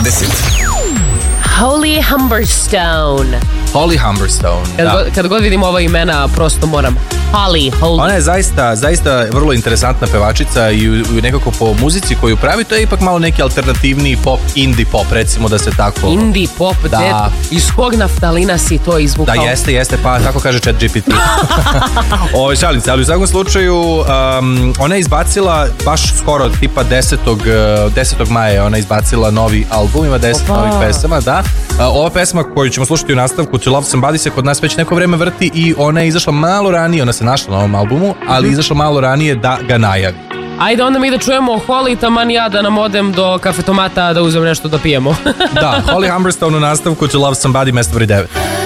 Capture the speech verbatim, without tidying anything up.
dvadeset. Holly Humberstone. Holly Humberstone, Kad, da. god, kad god vidim ova imena, prosto moram. Holly, Holly. Ona je zaista, zaista vrlo interesantna pevačica i, i nekako po muzici koju pravi, to je ipak malo neki alternativni pop, indie pop, recimo da se tako... Indie pop, da. Djet, iz kog naftalina si to izvukao? Da, jeste, jeste, pa tako kaže Chat G P T. Ovo, šalim se, ali u svakom slučaju um, ona je izbacila baš skoro tipa desetog maja ona je izbacila novi album, ima deset Opa. novih pesama, da. Uh, ova pesma koju ćemo slušati u nastavku, To Love Somebody, se kod nas već neko vreme vrti i ona je izašla malo ranije, ona se našla na ovom albumu, ali mm-hmm. izašla malo ranije da ga najavi. Ajde onda mi da čujemo Holly, taman ja da nam odem do kafetomata da uzem nešto da pijemo. Da, Holly Humberstone u nastavku, To Love Somebody, mesto broj devet.